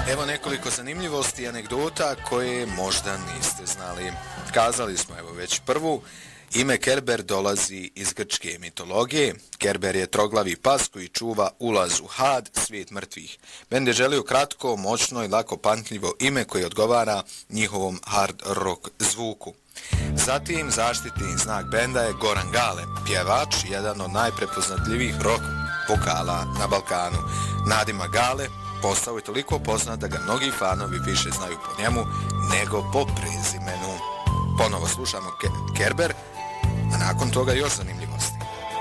Evo nekoliko zanimljivosti i anegdota koje možda niste znali. Kazali smo evo već prvu. Ime Kerber dolazi iz grčke mitologije. Kerber je troglavi pas koji čuva ulaz u Had, svijet mrtvih. Bend je želio kratko, moćno i lako pamtljivo ime koje odgovara njihovom hard rock zvuku. Zatim zaštitni znak benda je Goran Gale, pjevač, jedan od najprepoznatljivijih rock vokala na Balkanu. Nadimak Gale postao je toliko poznat da ga mnogi fanovi više znaju po njemu nego po prezimenu. Ponovo slušamo Kerber, a nakon toga još zanimljivo.